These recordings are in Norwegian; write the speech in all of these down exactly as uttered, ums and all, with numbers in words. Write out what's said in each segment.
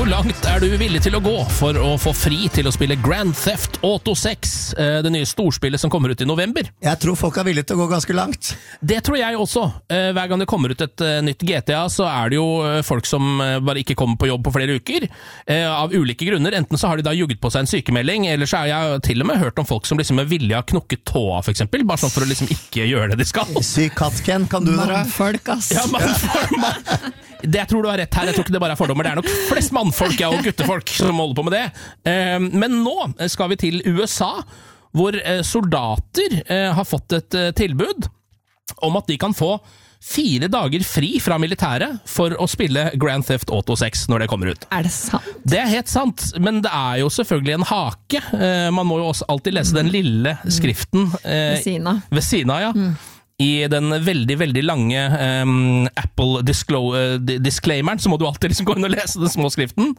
Hvor langt er du villig til å gå for å få fri til å spille Grand Theft Auto seks, det nye storspillet som kommer ut i november? Jeg tror folk er villige til å gå ganske langt. Det tror jeg også. Hver gang det kommer ut et nytt G T A, så er det jo folk som bare ikke kommer på jobb på flere uker, av ulike grunner. Enten så har de da jugget på seg en sykemelding, eller så har jeg til og med hørt om folk som liksom er villige å knokke tåa, for eksempel, bare sånn for å liksom ikke gjøre det de skal. Syk kattken, kan du dere? Mannfolk, ass. Ja, mannfolk, mann. Det jeg tror du har rett her, jeg tror ikke det bare er fordommer, det er nok flest mannfolk ja, og guttefolk som holder på med det. Men nå skal vi til U S A, hvor soldater har fått et tilbud om at de kan få fire dager fri fra militæret for å spille Grand Theft Auto seks når det kommer ut. Er det sant? Det er helt sant, men det er jo selvfølgelig en hake. Man må jo også alltid lese den lille skriften Ved siden av. Ved siden av, ja. Mm. I den veldig, veldig lange um, Apple disclo- uh, disclaimeren, så må du alltid liksom gå inn og lese den små skriften.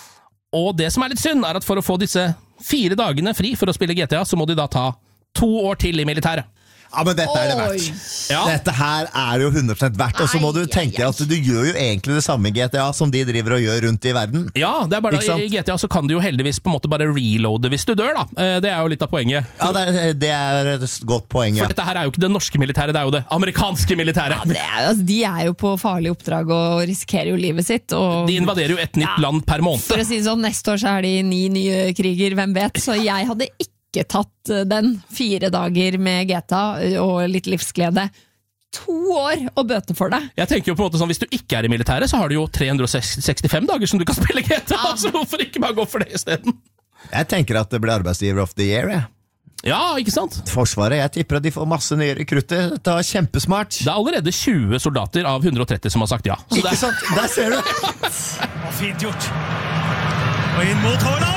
Og det som er litt synd, er at for å få disse fire dagene fri for å spille G T A, så må de da ta to år til i militæret. Ja, men dette er det verdt. Ja. Dette her er jo hundre prosent verdt. Og så må du tenke at du gjør jo egentlig det samme i G T A som de driver og gjør rundt i verden. Ja, det er bare da, i G T A så kan du jo heldigvis på en måte bare reloade hvis du dør, da. Det er jo litt av poenget. Ja, det er, det er et godt poeng, ja. For dette her er jo ikke det norske militæret, det er jo det amerikanske militæret. Ja, det er, altså, de er jo på farlig oppdrag og risikerer jo livet sitt. Og, de invaderer jo et nytt ja, land per måned. For å si det sånn, neste år så er de ni nye kriger, hvem vet. Så jeg hadde ikke ikke tatt den fire dager med G T A og litt livsglede. To år å bøte for det. Jeg tenker jo på en måte sånn, hvis du ikke er i militæret, så har du jo tre hundre sekstifem dager som du kan spille G T A, ja. Så hvorfor ikke bare gå for det i stedet? Jeg tenker at det blir arbeidsgiver of the year, jeg. Ja, ikke sant? Forsvaret, jeg tipper at de får masse nye rekrutter. Det er kjempesmart. Det er allerede tjue soldater av hundre og tretti som har sagt ja. Så ikke det... sant? Der ser du. Fint gjort. Og inn mot Haaland!